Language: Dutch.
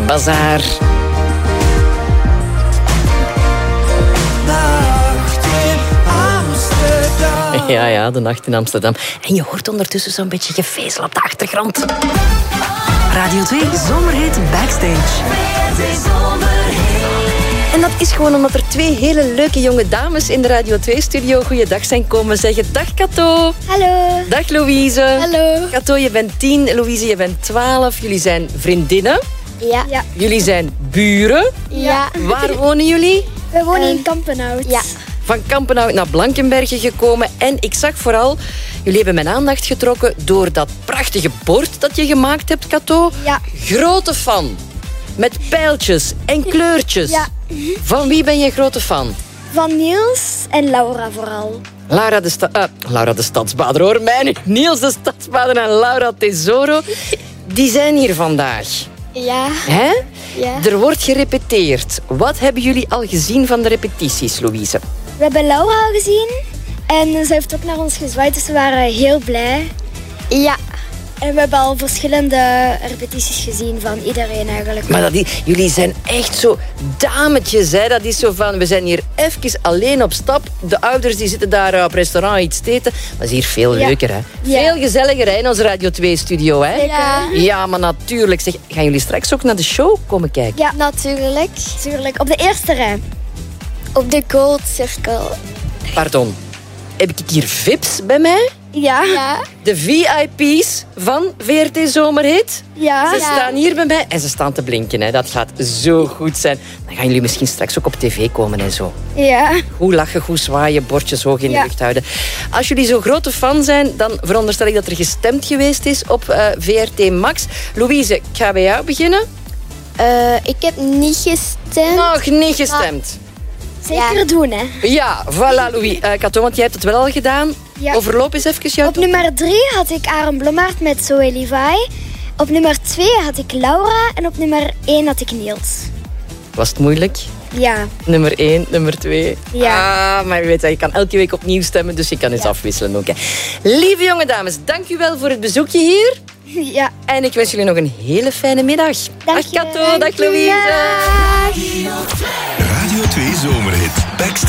Bazaar. Ja, de nacht in Amsterdam. En je hoort ondertussen zo'n beetje gevezel op de achtergrond. Radio 2 Zomerhit Backstage. En dat is gewoon omdat er 2 hele leuke jonge dames in de Radio 2-studio goeiedag zijn komen zeggen. Dag Kato. Hallo. Dag Louise. Hallo. Kato, je bent 10, Louise, je bent 12. Jullie zijn vriendinnen. Ja. Jullie zijn buren. Ja. Waar wonen jullie? We wonen in Kampenhout. Ja. Van Kampenhout naar Blankenberge gekomen. En ik zag vooral, jullie hebben mijn aandacht getrokken door dat prachtige bord dat je gemaakt hebt, Kato. Ja. Grote fan. Met pijltjes en kleurtjes. Ja. Van wie ben je grote fan? Van Niels en Laura vooral. Laura de Stadsbader, hoor mij nu. Niels de Stadsbader en Laura Tesoro. Die zijn hier vandaag. Ja. Hè? Ja. Er wordt gerepeteerd. Wat hebben jullie al gezien van de repetities, Louise? We hebben Laura al gezien. En ze heeft ook naar ons gezwaaid, dus we waren heel blij. Ja. En we hebben al verschillende repetities gezien van iedereen eigenlijk. Maar jullie zijn echt zo dametjes, hè? Dat is zo van, we zijn hier even alleen op stap. De ouders die zitten daar op restaurant iets te eten. Maar het is hier veel leuker, hè? Ja. Veel gezelliger, hè, in onze Radio 2-studio, hè? Ja. Ja, maar natuurlijk. Zeg, gaan jullie straks ook naar de show komen kijken? Ja, natuurlijk. Tuurlijk. Op de eerste rij. Op de Gold Circle. Pardon. Heb ik hier VIP's bij mij? Ja. De VIP's van VRT Zomerhit. Ja. Ze staan hier bij mij en ze staan te blinken. Hè. Dat gaat zo goed zijn. Dan gaan jullie misschien straks ook op tv komen en zo. Ja. Goed lachen, goed zwaaien, bordjes hoog in de lucht houden. Als jullie zo'n grote fan zijn, dan veronderstel ik dat er gestemd geweest is op VRT Max. Louise, ik ga bij jou beginnen. Ik heb niet gestemd. Nog niet gestemd. Zeker doen, hè. Ja, voilà, Louis. Kato, want jij hebt het wel al gedaan. Ja. Overloop eens even jouw... Op nummer 3 had ik Aaron Blommaert met Zoe Levi. Op nummer 2 had ik Laura. En op nummer 1 had ik Niels. Was het moeilijk? Ja. Nummer 1, nummer 2. Ja. Maar je weet dat je kan elke week opnieuw stemmen, dus je kan eens afwisselen ook. Hè. Lieve jonge dames, dank u wel voor het bezoekje hier. Ja. En ik wens jullie nog een hele fijne middag. Dank dag je. Kato, dag Louise. Dag. Radio 2 Zomerhit Backstage.